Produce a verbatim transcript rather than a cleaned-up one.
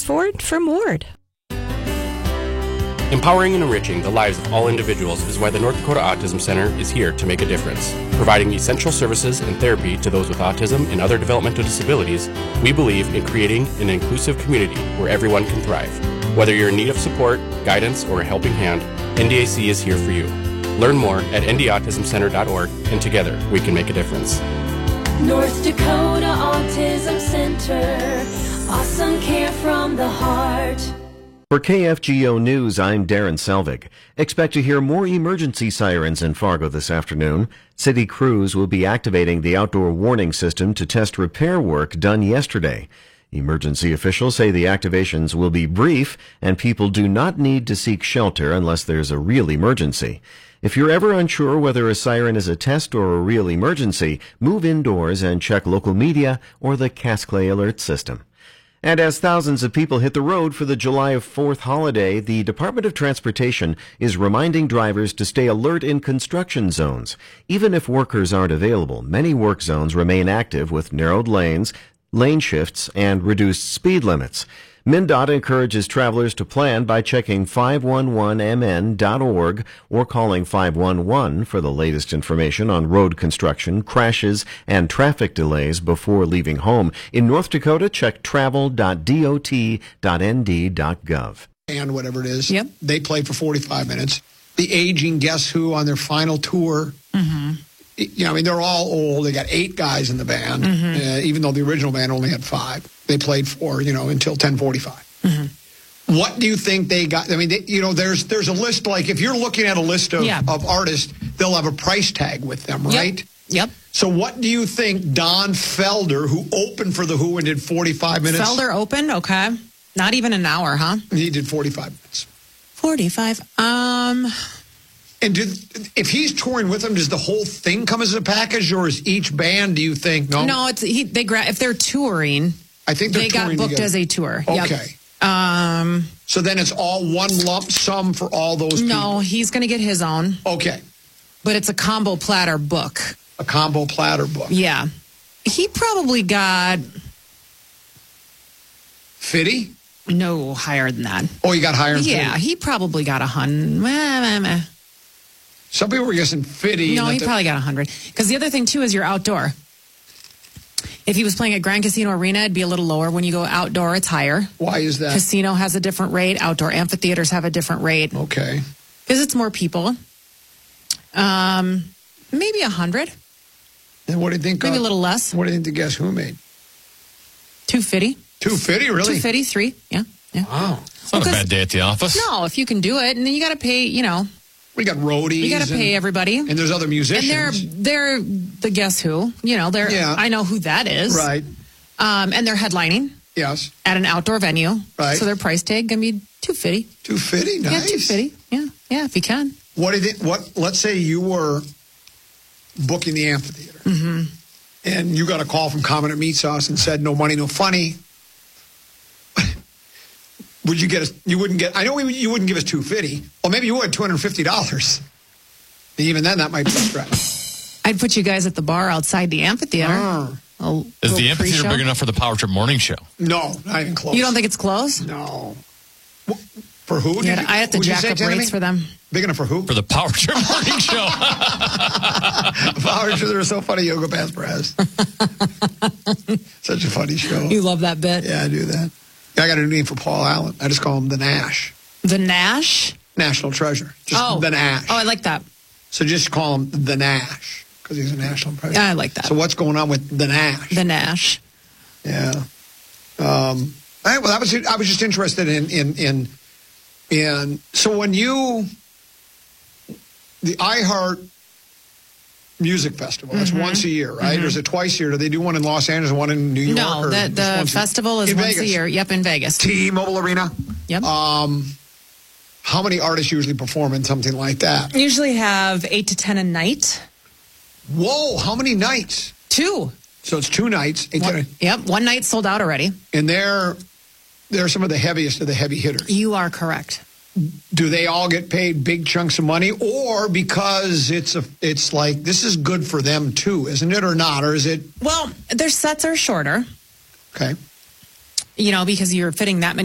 Ford from Ward. Empowering and enriching the lives of all individuals is why the North Dakota Autism Center is here to make a difference. Providing essential services and therapy to those with autism and other developmental disabilities, we believe in creating an inclusive community where everyone can thrive. Whether you're in need of support, guidance, or a helping hand, N D A C is here for you. Learn more at n d autism center dot org, and together we can make a difference. North Dakota Autism Center. Awesome care from the heart. For K F G O News, I'm Darren Selvig. Expect to hear more emergency sirens in Fargo this afternoon. City crews will be activating the outdoor warning system to test repair work done yesterday. Emergency officials say the activations will be brief and people do not need to seek shelter unless there's a real emergency. If you're ever unsure whether a siren is a test or a real emergency, move indoors and check local media or the Casclay Alert system. And as thousands of people hit the road for the July fourth holiday, the Department of Transportation is reminding drivers to stay alert in construction zones. Even if workers aren't available, many work zones remain active with narrowed lanes, lane shifts, and reduced speed limits. MnDOT encourages travelers to plan by checking five one one m n dot org or calling five one one for the latest information on road construction, crashes, and traffic delays before leaving home. In North Dakota, check travel dot d o t dot n d dot gov. And whatever it is, yep. They play for forty-five minutes. The aging Guess Who on their final tour. Mm-hmm. You know, I mean, they're all old. They got eight guys in the band, mm-hmm. uh, even though the original band only had five. They played for, you know, until ten forty-five. Mm-hmm. What do you think they got? I mean, they, you know, there's there's a list, like if you're looking at a list of, yeah. of artists, they'll have a price tag with them, right? Yep. yep. So what do you think Don Felder, who opened for The Who and did forty-five minutes? Felder opened? Okay. Not even an hour, huh? He did forty-five minutes. forty-five. Um... And did, if he's touring with them, does the whole thing come as a package, or is each band, do you think? No, no. It's he. They gra- if they're touring, I think they got booked together. as a tour. Okay. Yep. Um. So then it's all one lump sum for all those people. No, he's going to get his own. Okay. But it's a combo platter book. A combo platter book. Yeah. He probably got fifty. No, higher than that. Oh, you got higher than yeah, fifty? he probably got a hundred. Some people were guessing fifty. No, he the- probably got a hundred. Because the other thing, too, is you're outdoor. If he was playing at Grand Casino Arena, it'd be a little lower. When you go outdoor, it's higher. Why is that? Casino has a different rate. Outdoor amphitheaters have a different rate. Okay. Because it's more people. Um, maybe a hundred. And what do you think? Maybe uh, a little less. What do you think the Guess Who made? Two fifty. Two fifty, really? Two fifty, three. Yeah, yeah. Wow. It's not a bad day at the office. No, if you can do it, and then you got to pay. You know, we got roadies. You got to pay and, everybody, and there's other musicians. And they're they're the Guess Who. You know, they're. Yeah. I know who that is. Right. Um, and they're headlining. Yes. At an outdoor venue. Right. So their price tag gonna be two fifty. Two fifty, nice. Yeah, two fifty. Yeah, yeah, if you can. What did it? What? Let's say you were booking the amphitheater, mm-hmm. and you got a call from Common Meat Sauce and said, "No money, no funny." Would you get us? You wouldn't get. I know we, you wouldn't give us two fifty. Well, maybe you would two hundred fifty dollars. Even then, that might be a stretch. I'd put you guys at the bar outside the amphitheater. Ah. A Is the amphitheater pre-show? big enough for the Power Trip morning show? No, not even close. You don't think it's close? No. For who? Yeah, Did you, I have to jack up Jeremy? rates for them. Big enough for who? For the Power Trip morning show. Power Trip, they're so funny. Yoga Pants Perez. Such a funny show. You love that bit. Yeah, I do that. Yeah, I got a new name for Paul Allen. I just call him the Nash. The Nash? National Treasure. Just oh. the Nash. Oh, I like that. So just call him the Nash because he's a national treasure. Yeah, I like that. So what's going on with the Nash? The Nash. Yeah. Um, I, well, that was I was just interested in in in in. So when you the iHeart Music Festival, that's mm-hmm. once a year, right? Mm-hmm. Or is it twice a year? Do they do one in Los Angeles and one in New York? No, or the, just the once festival is in once Vegas? a year. Yep, in Vegas. T-Mobile Arena. Yep. Um, how many artists usually perform in something like that? Usually have eight to ten a night. Whoa, how many nights? Two. So it's two nights. Eight, One, ten, yep, one night sold out already. and they're they're some of the heaviest of the heavy hitters. You are correct. Do they all get paid big chunks of money, or because it's a it's like this is good for them too, isn't it, or not, or is it? Well, their sets are shorter. Okay. You know, because you're fitting that many